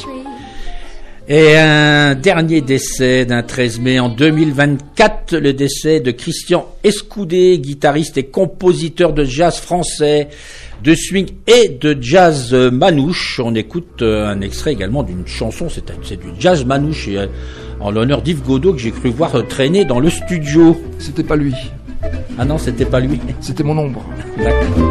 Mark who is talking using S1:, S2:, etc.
S1: Et un dernier décès d'un 13 mai en 2024, le décès de Christian Escoudé, guitariste et compositeur de jazz français, de swing et de jazz manouche. On écoute un extrait également d'une chanson, c'est du jazz manouche, en l'honneur d'Yves Godot, que j'ai cru voir traîner dans le studio.
S2: C'était pas lui.
S1: Ah non, c'était pas lui.
S2: C'était mon ombre.
S1: D'accord.